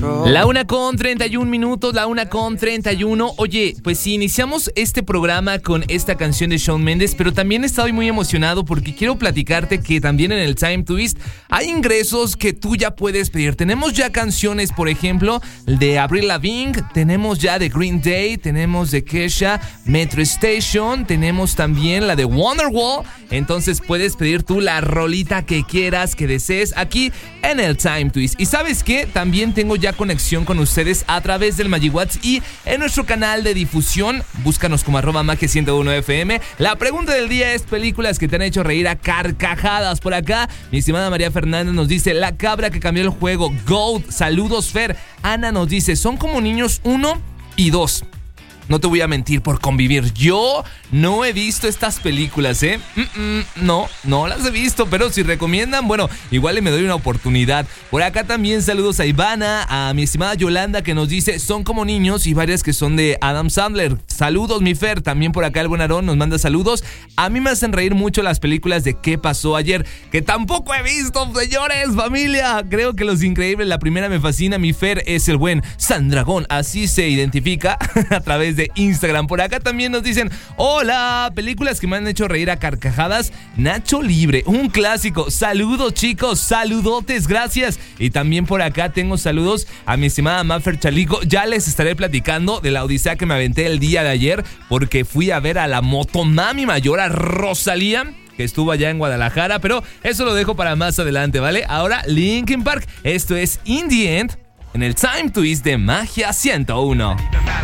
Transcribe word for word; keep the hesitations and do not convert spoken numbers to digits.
La una con treinta y un minutos, la una con treinta y uno. Oye, pues sí, iniciamos este programa con esta canción de Shawn Mendes, pero también estoy muy emocionado porque quiero platicarte que también en el Time Twist hay ingresos que tú ya puedes pedir. Tenemos ya canciones, por ejemplo, de Avril Lavigne, tenemos ya de Green Day, tenemos de Kesha, Metro Station, tenemos también la de Wonderwall. Entonces puedes pedir tú la rolita que quieras, que desees aquí en el Time Twist. Y ¿sabes qué? También tengo ya conexión con ustedes a través del MagiWatts y en nuestro canal de difusión. Búscanos como arroba Magia ciento uno F M. La pregunta del día es películas que te han hecho reír a carcajadas. Por acá, mi estimada María Fernández nos dice La cabra que cambió el juego, Goat. Saludos, Fer. Ana nos dice, son como niños uno y dos. No te voy a mentir por convivir. Yo no he visto estas películas, ¿eh? Mm-mm, no, no las he visto, pero si recomiendan, bueno, igual le me doy una oportunidad. Por acá también saludos a Ivana, a mi estimada Yolanda que nos dice, son como niños, y varias que son de Adam Sandler. Saludos, mi Fer. También por acá el buen Aarón nos manda saludos. A mí me hacen reír mucho las películas de ¿Qué pasó ayer? Que tampoco he visto, señores, familia. Creo que Los Increíbles, la primera me fascina. Mi Fer es el buen Sandragón, así se identifica a través de Instagram. Por acá también nos dicen, hola, películas que me han hecho reír a carcajadas. Nacho Libre, un clásico. Saludos, chicos, saludotes, gracias. Y también por acá tengo saludos a mi estimada Maffer Chalico. Ya les estaré platicando de la odisea que me aventé el día de ayer, porque fui a ver a la motomami mayor, a Rosalía, que estuvo allá en Guadalajara, pero eso lo dejo para más adelante, ¿vale? Ahora Linkin Park, esto es In The End, en el Time Twist de Magia ciento uno.